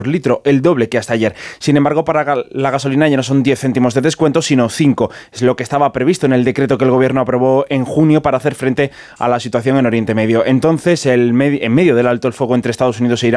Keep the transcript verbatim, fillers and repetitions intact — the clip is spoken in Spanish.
litro, el doble que hasta ayer. Sin embargo, para la gasolina ya no son diez céntimos de descuento, sino cinco. Es lo que estaba previsto en el decreto que el gobierno aprobó en junio para hacer frente a la situación en Oriente Medio. Entonces, el med- en medio del alto el fuego entre Estados Unidos e Irán,